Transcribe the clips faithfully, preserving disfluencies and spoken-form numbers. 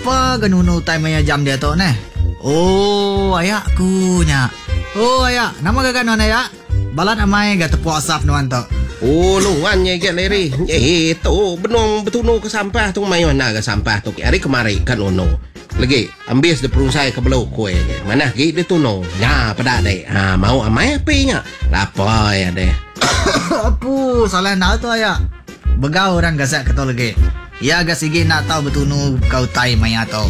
Apa genunu time maya jam dia tu ne? Oh, ayakku nya. Oh, ayak, nama gagan nuan ayak? Balat amai ga tepuk asap nuan tu. Oh, luan nya get leri. Eh, tu benong betunu ke sampah tu mai mana ke sampah tu. Hari kemari kan ono. Lagi ambil de perusai ke belok kue. Mana gi de tuno. Ya, pada dek. Ha, mau amai api nya. Lapar ya deh. Apu, salah nak tu ayak. Begau orang gasak kata lagi. Ya agak sigi nak tahu betunu kau tai maya tu.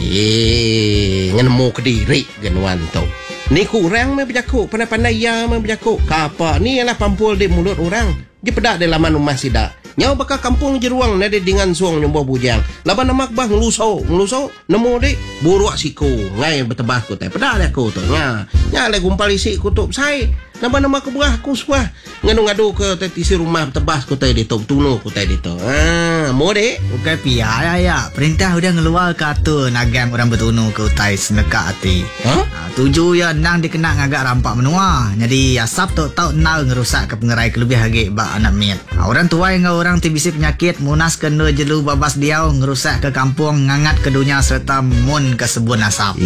Eh, ngenemu ke diri genuan tu. Ni kurang me berjakuk, pandai-pandai ya me berjakuk. Kapa ni ialah pampul di mulut orang. Dia pedak di laman rumah sidak. Nyau bakal kampung jeruang nade dengan suang nyombo bujang. Laban namak bah ngeluso, ngeluso nemu dik buruak siku. Ngai bertebah ku teh. Pedak dia ku tu. Nya, nya le gumpal isi kutup sai. Laban nama ku berah ku suah. Ngadu-ngadu ke tisi rumah bertebah ku teh ditu, tunu ku teh ditu. Ah, mau dik? Bukan pia ya ya. Perintah udah ngeluar kata nagang orang bertunu ke utai seneka hati. Hah? Ha, tuju ya nang dikenal ngagak rampak menua. Jadi asap tu tau nal ngerusak ke pengerai kelebih hagi bak anak miat. Ha, orang tua yang orang tibisi penyakit munas kena jelu babas diau ngerusak ke kampung ngangat ke dunia serta mun ke sebun asap.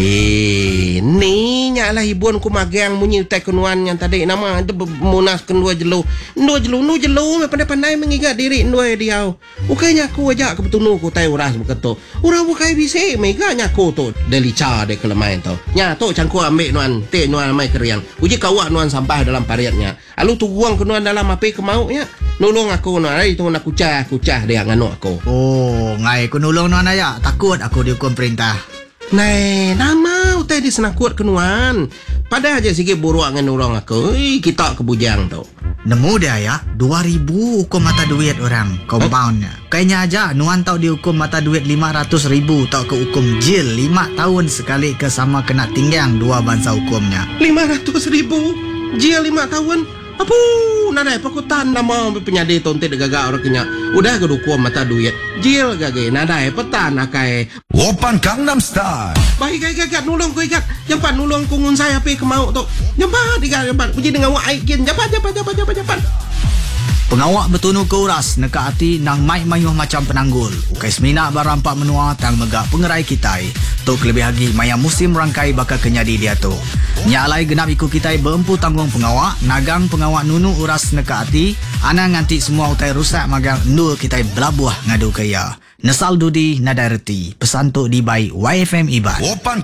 Eh, ni nyalah ibuan ku magang munyi utai kenuan yang tadi nama de munas kendua jelu. Ndua jelu, nu jelu me pandai-pandai mengingat diri ndua diau. Ukainya aku ajak ke betunu ku tai uras beketo. Urang bukai bisi mega nyaku tu delica de kelemain tu. Nya tu cangku ambil nuan, te nuan mai keriang. Uji kawak nuan sampah dalam pariatnya. Alu tu buang ke nuan dalam api ke mau nya. Nolong aku nuan ai tu nak kucah kucah dia nganu aku. Oh, ngai ku nolong nuan ayak. Takut aku dihukum perintah. Nai, nama utai di senakut kenuan. Pada aja sikit buruak dengan orang aku. Ih, kita ke bujang tu. Nemu dia ya, dua ribu hukum mata duit orang, compoundnya. Kayaknya aja, nuan tau dihukum mata duit lima ratus ribu, tau ke hukum jil lima tahun sekali ke sama kena tinggang dua bangsa hukumnya. lima ratus ribu? Jil lima tahun? Apa? Nadai pakutan nama penyadi tonte de gagak orang kenya. Udah ke hukum mata duit. Jil gage, nadai petan akai. Open Gangnam Style. Baik gagak gagak nulung ku ikat. Jampan nulung ku ngun saya api ke mau tu. Jampan ikat jampan. Puji dengan wak aikin. Jampan jampan jampan jampan jampan. Pengawak betunu ke uras neka hati nang mai mayuh macam penanggul. Ukai semina barampak menua tang megak pengerai kitai. Tu kelebih lagi maya musim rangkai bakal kenyadi dia tu. Nyalai genap ikut kitai berempu tanggung pengawak. Nagang pengawak nunu uras neka hati. Ana nganti semua utai rusak magang nur kitai belabuah ngadu kaya. Nesal dudi nadai reti. Pesan tu di by Y F M Iban. Open